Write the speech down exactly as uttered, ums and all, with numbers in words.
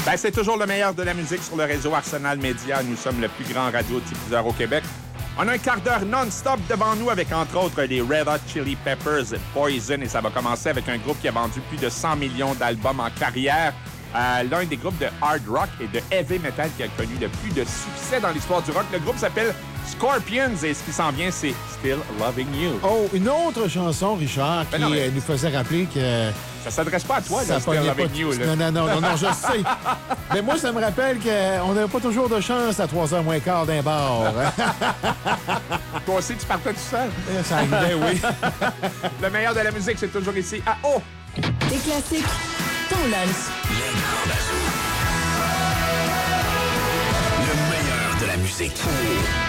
Ben, c'est toujours le meilleur de la musique sur le réseau Arsenal Média. Nous sommes le plus grand radio-diffuseur au Québec. On a un quart d'heure non-stop devant nous avec, entre autres, les Red Hot Chili Peppers, Poison, et ça va commencer avec un groupe qui a vendu plus de cent millions d'albums en carrière. Euh, l'un des groupes de hard rock et de heavy metal qui a connu le plus de succès dans l'histoire du rock. Le groupe s'appelle Scorpions et ce qui s'en vient, c'est Still Loving You. Oh, une autre chanson, Richard, qui ben non, mais... nous faisait rappeler que... Ça s'adresse pas à toi, là, Still Loving You. Là. Non, non, non, non, non, je sais. Mais moi, ça me rappelle qu'on n'avait pas toujours de chance à trois heures moins quart d'un bar. Toi aussi, tu partais tout seul? Ça arrivait, oui. Le meilleur de la musique, c'est toujours ici à O. Des classiques, ton lunch. Les grands bazous. Le meilleur de la musique.